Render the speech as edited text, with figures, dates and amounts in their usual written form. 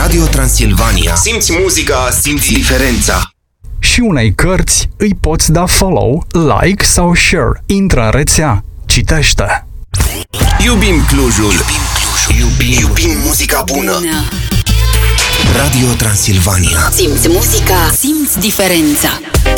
Radio Transilvania. Simți muzica, simți diferența. Și unei cărți îi poți da follow, like sau share. Intră în rețea, citește. Iubim Clujul. Iubim muzica bună. Radio Transilvania. Simți muzica, simți diferența.